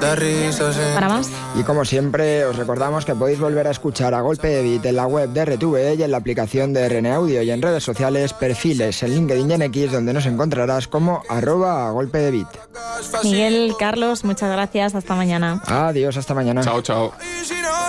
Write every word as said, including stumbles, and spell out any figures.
de risas en... Para más. Y como siempre, os recordamos que podéis volver a escuchar A Golpe de Beat en la web de R T V y en la aplicación de R N Audio, y en redes sociales, perfiles en LinkedIn y en X, donde nos encontrarás como arroba A Golpe de Beat. Miguel, Carlos, muchas gracias. Hasta mañana. Adiós, hasta mañana. Chao, chao.